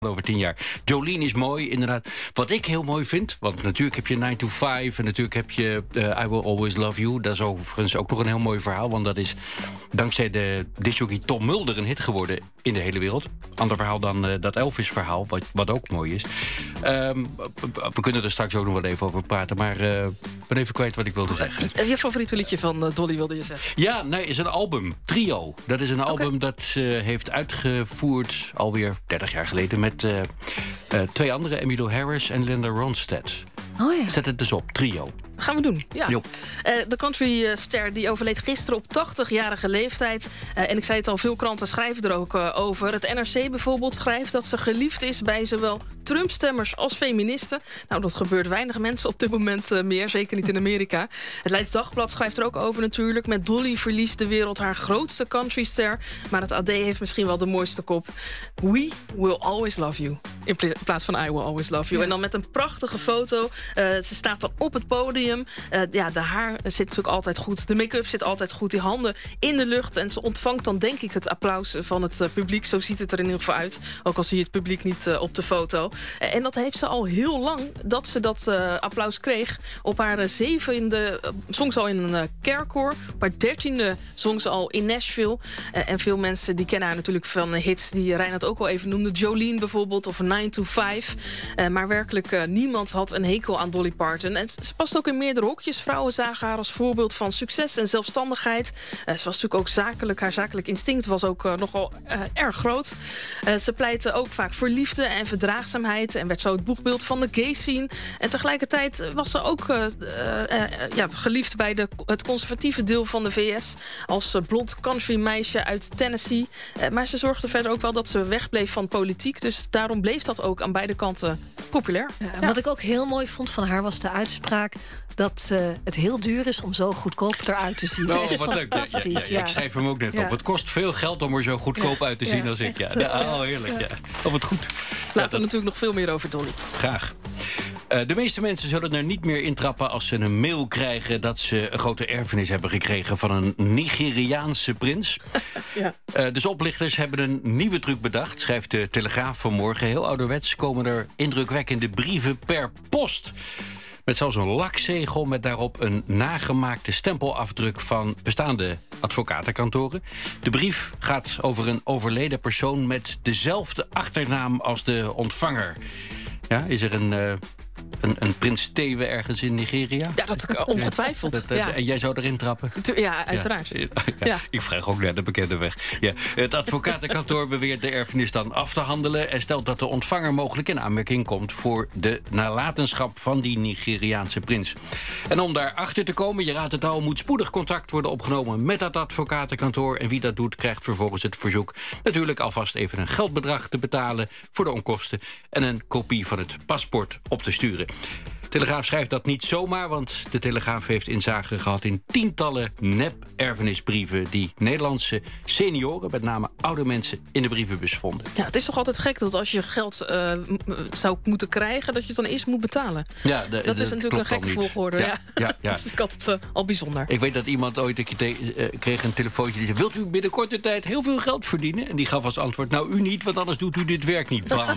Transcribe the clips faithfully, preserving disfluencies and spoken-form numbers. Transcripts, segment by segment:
over tien jaar. Jolene is mooi, inderdaad. Wat ik heel mooi vind, want natuurlijk heb je nine to five... en natuurlijk heb je uh, I Will Always Love You. Dat is overigens ook nog een heel mooi verhaal... want dat is dankzij de discjockey Tom Mulder een hit geworden in de hele wereld. Ander verhaal dan uh, dat Elvis-verhaal, wat, wat ook mooi is. Um, we kunnen er straks ook nog wel even over praten... maar uh, ik ben even kwijt wat ik wilde zeggen. Je favoriete liedje van uh, Dolly wilde je zeggen? Ja, nee, is een album. Trio. Dat is een album okay. dat ze uh, heeft uitgevoerd alweer dertig jaar geleden... met uh, uh, twee andere, Emmylou Harris en Linda Ronstadt. Oh ja. Zet het dus op, Trio. Gaan we doen, ja. Uh, de countryster die overleed gisteren op tachtigjarige leeftijd. Uh, en ik zei het al, veel kranten schrijven er ook uh, over. Het N R C bijvoorbeeld schrijft dat ze geliefd is... bij zowel Trump-stemmers als feministen. Nou, dat gebeurt weinig mensen op dit moment uh, meer. Zeker niet in Amerika. Het Leids Dagblad schrijft er ook over natuurlijk. Met Dolly verliest de wereld haar grootste countryster. Maar het A D heeft misschien wel de mooiste kop. We will always love you. In plaats van I will always love you. Ja. En dan met een prachtige foto. Uh, ze staat dan op het podium. Uh, ja, de haar zit natuurlijk altijd goed. De make-up zit altijd goed. Die handen in de lucht. En ze ontvangt dan denk ik het applaus van het uh, publiek. Zo ziet het er in ieder geval uit. Ook al zie je het publiek niet uh, op de foto. Uh, en dat heeft ze al heel lang dat ze dat uh, applaus kreeg. Op haar uh, zevende uh, zong ze al in een uh, kerkkoor. Op haar dertiende zong ze al in Nashville. Uh, en veel mensen die kennen haar natuurlijk van uh, hits die Reinhard ook al even noemde. Jolene bijvoorbeeld of nine to five. Uh, maar werkelijk uh, niemand had een hekel aan Dolly Parton. En ze past ook in meerdere hokjes. Vrouwen zagen haar als voorbeeld van succes en zelfstandigheid. Uh, ze was natuurlijk ook zakelijk. Haar zakelijk instinct was ook uh, nogal uh, erg groot. Uh, ze pleitte ook vaak voor liefde en verdraagzaamheid... en werd zo het boegbeeld van de gay scene. En tegelijkertijd was ze ook uh, uh, uh, ja, geliefd bij de, het conservatieve deel van de V S... als uh, blond country meisje uit Tennessee. Uh, maar ze zorgde verder ook wel dat ze wegbleef van politiek. Dus daarom bleef dat ook aan beide kanten populair. Ja, ja. Wat ik ook heel mooi vond van haar was de uitspraak... dat uh, het heel duur is om zo goedkoop eruit te zien. Oh, wat leuk. Ja, ja, ja, ja. Ik schrijf hem ook net ja. op. Het kost veel geld om er zo goedkoop ja. uit te zien ja. als ik. Ja. Ja. Oh, heerlijk. Ja. Oh, wat goed. Laten ja, dat... we natuurlijk nog veel meer over Dolly. Graag. Uh, de meeste mensen zullen er niet meer intrappen als ze een mail krijgen... dat ze een grote erfenis hebben gekregen van een Nigeriaanse prins. Ja. Uh, dus oplichters hebben een nieuwe truc bedacht, schrijft de Telegraaf vanmorgen. Heel ouderwets komen er indrukwekkende brieven per post... met zelfs een lakzegel met daarop een nagemaakte stempelafdruk... van bestaande advocatenkantoren. De brief gaat over een overleden persoon met dezelfde achternaam als de ontvanger. Ja, is er een... Uh, Een, een prins Thewe ergens in Nigeria? Ja, dat ongetwijfeld. Dat, dat, ja. En jij zou erin trappen? Ja, uiteraard. Ja. Ja. Ja. Ik vraag ook naar de bekende weg. Ja. Het advocatenkantoor beweert de erfenis dan af te handelen... en stelt dat de ontvanger mogelijk in aanmerking komt... voor de nalatenschap van die Nigeriaanse prins. En om daarachter te komen, je raadt het al... moet spoedig contact worden opgenomen met dat advocatenkantoor... en wie dat doet, krijgt vervolgens het verzoek... natuurlijk alvast even een geldbedrag te betalen... voor de onkosten en een kopie van het paspoort op te sturen. Telegraaf schrijft dat niet zomaar, want de Telegraaf heeft inzage gehad in tientallen nep-erfenisbrieven die Nederlandse senioren, met name oude mensen, in de brievenbus vonden. Ja, het is toch altijd gek dat als je geld uh, zou moeten krijgen, dat je het dan eerst moet betalen. Ja, de, dat, dat is natuurlijk een gekke volgorde. Ja, ja. Ja, ja. Dat is altijd uh, al bijzonder. Ik weet dat iemand ooit een keer uh, kreeg een telefoontje die zei: wilt u binnen korte tijd heel veel geld verdienen? En die gaf als antwoord: nou, u niet, want anders doet u dit werk niet. Bam.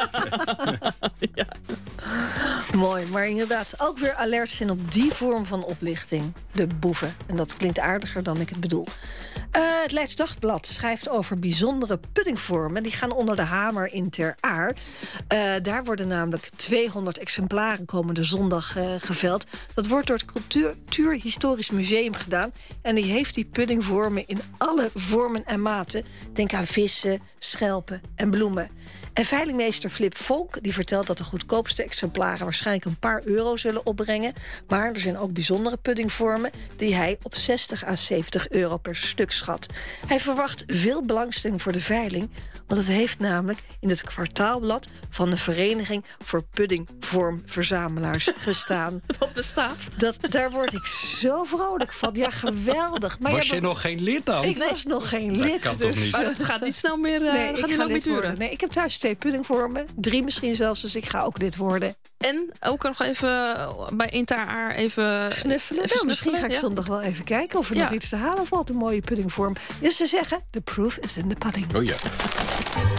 Ja. Mooi, maar inderdaad ook weer alert zijn op die vorm van oplichting. De boeven. En dat klinkt aardiger dan ik het bedoel. Uh, het Leids Dagblad schrijft over bijzondere puddingvormen. Die gaan onder de hamer in Ter Aar. Uh, daar worden namelijk tweehonderd exemplaren komende zondag uh, geveld. Dat wordt door het Cultuurhistorisch Museum gedaan. En die heeft die puddingvormen in alle vormen en maten. Denk aan vissen, schelpen en bloemen. En veilingmeester Flip Vonk die vertelt dat de goedkoopste exemplaren waarschijnlijk een paar euro zullen opbrengen. Maar er zijn ook bijzondere puddingvormen die hij op zestig à zeventig euro per stuk schat. Hij verwacht veel belangstelling voor de veiling, want het heeft namelijk in het kwartaalblad van de Vereniging voor Puddingvormverzamelaars gestaan. Dat bestaat. Dat, daar word ik zo vrolijk van. Ja, geweldig. Maar was je be- nog geen lid dan? Ik nee. was nog geen dat lid. Kan dus. toch niet? Maar het gaat niet snel meer, uh, nee, gaat niet lang meer duren. Nee, ik heb thuis twee puddingvormen. Drie misschien zelfs, dus ik ga ook lid worden. En ook nog even bij Inter even snuffelen. Even nou, misschien snuffelen, ga ik ja. zondag wel even kijken of er ja. nog iets te halen valt. Een mooie puddingvorm. Dus ze zeggen, the proof is in the pudding. Oh ja.